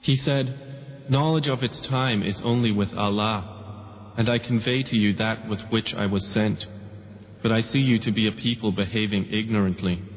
He said, "Knowledge of its time is only with Allah, and I convey to you that with which I was sent, but I see you to be a people behaving ignorantly."